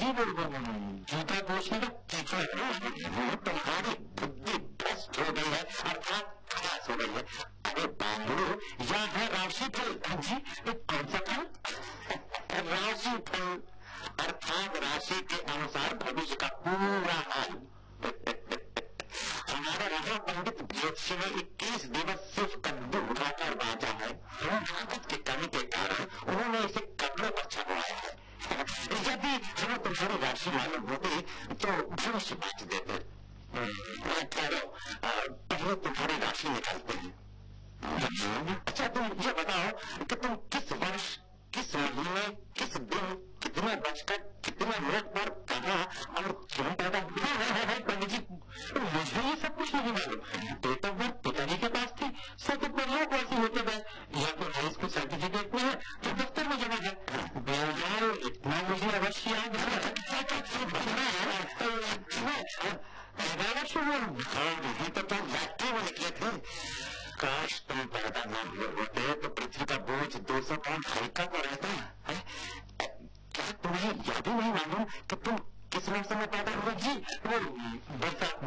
जी जूता पोछने का कीचड़ है, तुम्हारी बुद्धि भ्रष्ट हो गई है, अर्थात खलास हो गई है। अरे बाबू, यह है राशिफल। जी कौन सा फल? राशिफल अर्थात राशि के अनुसार भविष्य का पूरा हाल। हमारे यहाँ पंडित ज्योतिषी ने 21 दिवस सिर्फ कद्दू उठाकर बांटा है। लागत की कमी के कारण उन्होंने इसे कपड़े पर छपवाया है। यदि हमें तुम्हारी राशि मालूम होती तो भविष्य बांट देते। चलो पहले तुम्हारी राशि निकालते हैं। अच्छा तुम ये बताओ कि तुम किस वर्ष, किस महीने, किस दिन, कितने बजकर कितने मिनट पर कहाँ और क्यों पैदा हुआ? पंडित जी मुझे ये सब कुछ नहीं मालूम। डेट ऑफ बर्थ पिताजी के पास थी, सर्टिफिकेट कैसे होते गए, या तो हाई स्कूल सर्टिफिकेट में है तो दफ्तर में जमा है। बिल्कुल इतना मुझे अवश्य याद है। तो तुम लड़के में निकले थे। काश तुम पैदा न हुए होते तो पृथ्वी का बोझ 200 पाउंड हल्का पर रहता है। क्या तुम्हें याद ही नहीं मालूम कि तुम किस मौसम में पैदा हुए? जी वो बरसात